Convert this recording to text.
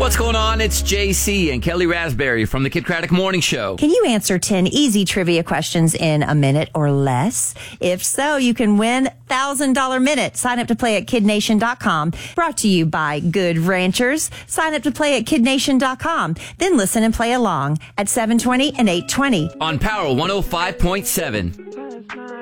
what's going on? It's JC and Kelly Raspberry from the Kid Craddock Morning Show. Can you answer 10 easy trivia questions in a minute or less? If so, you can win $1,000 minute. Sign up to play at kidnation.com. Brought to you by Good Ranchers. Sign up to play at kidnation.com. Then listen and play along at 7:20 and 8:20 On Power 105.7.